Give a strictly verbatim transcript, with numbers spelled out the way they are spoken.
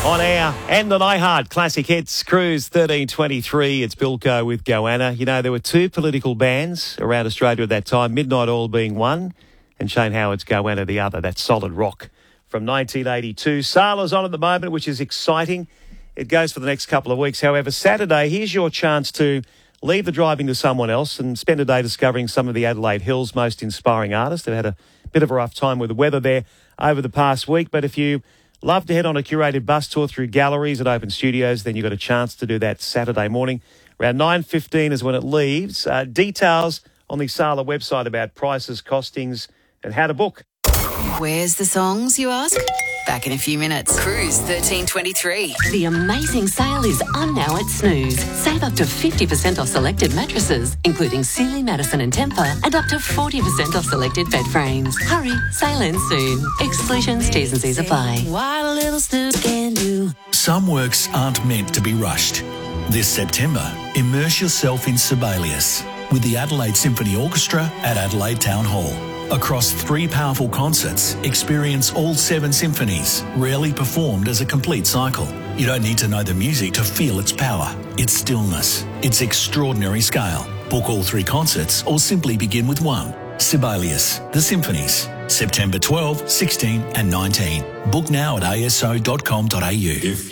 On air and on iHeart Classic Hits Cruise thirteen twenty-three. It's Bilko with Goanna. You know, there were two political bands around Australia at that time, Midnight Oil being one and Shane Howard's Goanna the other. That's solid rock from nineteen eighty-two. Sala's on at the moment, which is exciting. It goes for the next couple of weeks. However, Saturday, here's your chance to leave the driving to someone else and spend a day discovering some of the Adelaide Hills' most inspiring artists. They've had a bit of a rough time with the weather there over the past week, but if you love to head on a curated bus tour through galleries at Open Studios, then you've got a chance to do that Saturday morning. Around nine fifteen is when it leaves. Uh, details on the Sala website about prices, costings and how to book. Where's the songs, you ask? Back in a few minutes. Cruise thirteen twenty-three. The amazing sale is on now at Snooze. Save up to fifty percent off selected mattresses, including Sealy, Madison and Tempur, and up to forty percent off selected bed frames. Hurry, sale ends soon. Exclusions, T's and C's apply. What a little Snooze can do. Some works aren't meant to be rushed. This September, immerse yourself in Sibelius with the Adelaide Symphony Orchestra at Adelaide Town Hall. Across three powerful concerts, experience all seven symphonies, rarely performed as a complete cycle. You don't need to know the music to feel its power, its stillness, its extraordinary scale. Book all three concerts or simply begin with one. Sibelius, The Symphonies, September twelfth, sixteenth and nineteenth. Book now at a s o dot com dot a u.